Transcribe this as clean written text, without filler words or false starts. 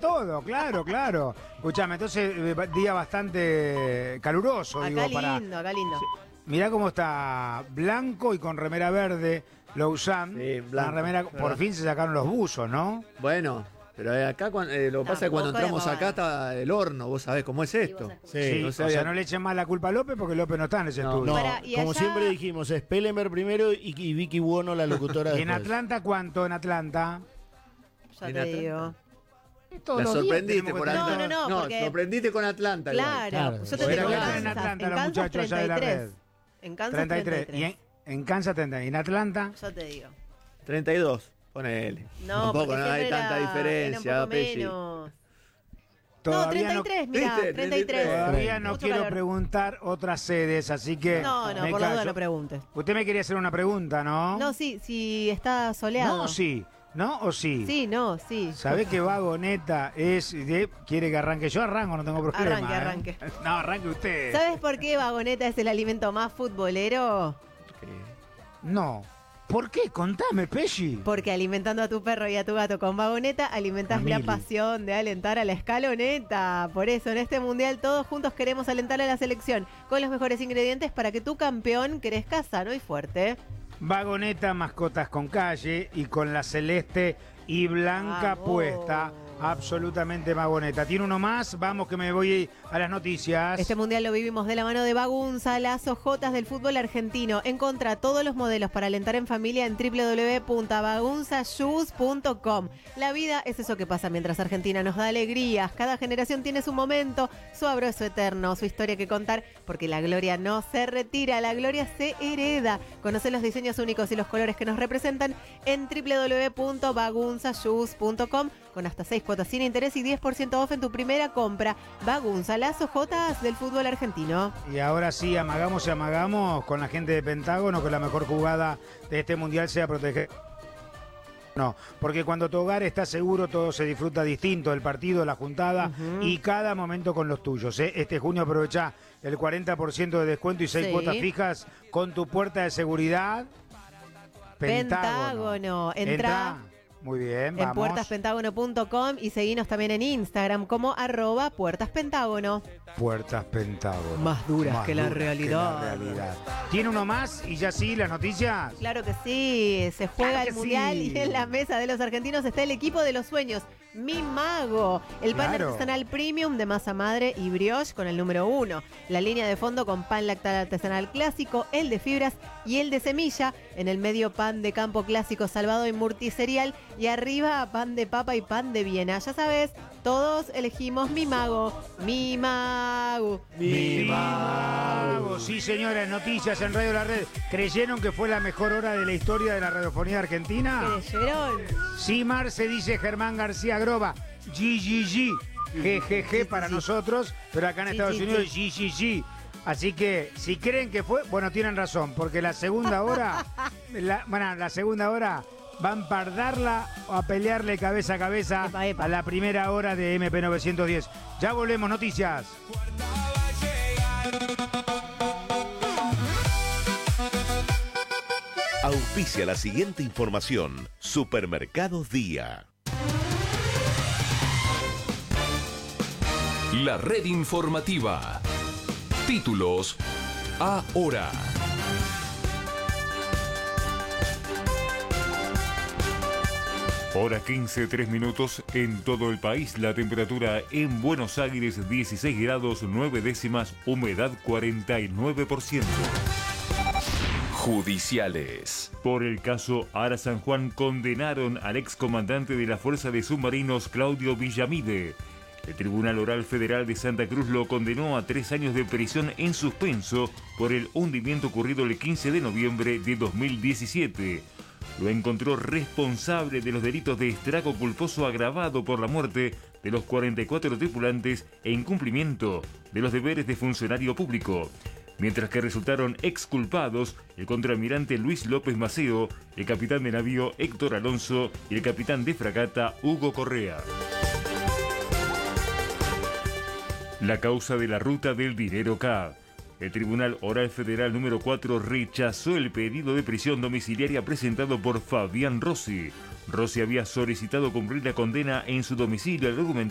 todo, claro. Escuchame, entonces, día bastante caluroso, Acá digo, lindo, acá lindo. Mirá cómo está blanco y con remera verde, Lausanne. Sí, La blanco, remera, ¿verdad? por fin se sacaron los buzos, ¿no? Bueno, pero acá lo que pasa es que cuando Tampoco entramos de acá está el horno, vos sabés cómo es esto. Sí, no o sea, no le echen más la culpa a López porque López no está en ese estudio. No, Para, y como allá- siempre dijimos, es Pelemer primero y Vicky Buono la locutora ¿Y en después. Atlanta cuánto? En Atlanta. Ya En te Atlanta. digo. Todos La los días sorprendiste tenemos por que Atlanta. tener- No, porque- sorprendiste con Atlanta. igual. Claro, Claro. yo te Pero digo acá Kansas. en Atlanta En los Kansas muchachos allá de la 33. red. En Kansas 33. 33. Y en Kansas 30. ¿Y en Atlanta? Ya te digo. 32, ponele. No, Tampoco porque no hay siempre tanta era diferencia, un poco Pesci. menos. Todavía No, 33, mira, ¿Viste? 33. Todavía no Mucho quiero calor. preguntar otras sedes, así que. No, me por la duda callo. no preguntes. Usted me quería hacer una pregunta, ¿no? No, sí está soleado. No, sí. ¿No o sí? Sí, no, sí. ¿Sabés que Vagoneta quiere que arranque? Yo arranco, no tengo problema. Arranque. No, arranque usted. ¿Sabes por qué Vagoneta es el alimento más futbolero? No. ¿Por qué? Contame, Pesci. Porque alimentando a tu perro y a tu gato con Vagoneta alimentas Mili. la pasión de alentar a la escaloneta. Por eso en este mundial todos juntos queremos alentar a la selección con los mejores ingredientes para que tu campeón crezca sano y fuerte. Vagoneta, mascotas con calle y con la celeste y blanca Vamos. puesta. Absolutamente Vagoneta. ¿Tiene uno más? Vamos que me voy a las noticias. Este mundial lo vivimos de la mano de Bagunza, las ojotas del fútbol argentino. Encontra todos los modelos para alentar en familia en www.bagunzashoes.com. La vida es eso que pasa mientras Argentina nos da alegrías. Cada generación tiene su momento, su abrazo eterno, su historia que contar, porque la gloria no se retira, la gloria se hereda. Conoce los diseños únicos y los colores que nos representan en www.bagunzashoes.com con hasta 6 cuotas sin interés y 10% off en tu primera compra. Bagunza, las ojotas del fútbol argentino. Y ahora sí, amagamos y amagamos con la gente de Pentágono que la mejor jugada de este mundial sea proteger. No, porque cuando tu hogar está seguro, todo se disfruta distinto, el partido, la juntada y cada momento con los tuyos. Este junio aprovecha el 40% de descuento y 6 Sí. cuotas fijas con tu puerta de seguridad. Pentágono. Entra Muy bien, en vamos. puertaspentagono.com y seguinos también en Instagram como @puertaspentágono. Puertas Pentágono. Más duras que la realidad. realidad. ¿Tiene uno más? Y ya sí, las noticias. Claro que sí, se juega Claro el que mundial sí. y en la mesa de los argentinos está el equipo de los sueños, Mi Mago, el pan Claro. artesanal premium de masa madre y brioche con el número 1, la línea de fondo con pan lactal artesanal clásico, el de fibras y el de semilla, en el medio pan de campo clásico salvado y multiserial y arriba pan de papa y pan de Viena. Ya sabes, todos elegimos Mi Mago, Mi Mago. Mi Mago. Sí, señores, noticias en Radio La Red. ¿Creyeron que fue la mejor hora de la historia de la radiofonía argentina? ¿Creyeron? Sí, Marce, dice Germán García Groba. GGG. GGG para nosotros, pero acá en Estados Unidos GGG. Así que, si creen que fue, bueno, tienen razón, porque la segunda hora, la segunda hora van a darla o a pelearle cabeza a cabeza Epa. a la primera hora de MP910. Ya volvemos, noticias. Auspicia la siguiente información. Supermercados Día. La red informativa. Títulos ahora. Hora 15, 3 minutos en todo el país. La temperatura en Buenos Aires 16 grados 9 décimas, humedad 49%. Judiciales. Por el caso Ara San Juan condenaron al excomandante de la Fuerza de Submarinos Claudio Villamide. El Tribunal Oral Federal de Santa Cruz lo condenó a 3 años de prisión en suspenso por el hundimiento ocurrido el 15 de noviembre de 2017. Lo encontró responsable de los delitos de estrago culposo agravado por la muerte de los 44 tripulantes e incumplimiento de los deberes de funcionario público. Mientras que resultaron exculpados el contraalmirante Luis López Maceo, el capitán de navío Héctor Alonso y el capitán de fragata Hugo Correa. La causa de la ruta del dinero K. El Tribunal Oral Federal número 4 rechazó el pedido de prisión domiciliaria presentado por Fabián Rossi. Rossi había solicitado cumplir la condena en su domicilio al argumentar